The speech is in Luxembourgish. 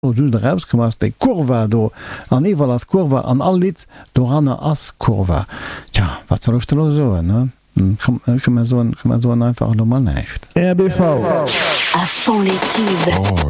rauskom ass déi Kurva do an iwwer as Kurva an all Lit do annner ass Kurva. Tja, wat soll ich da so, ne? Kann man so einfach normal nicht. RBV. À fond les tubes.